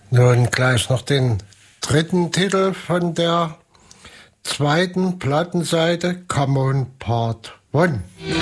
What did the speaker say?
Nun gleich noch den dritten Titel von der zweiten Plattenseite, Come On Part 1.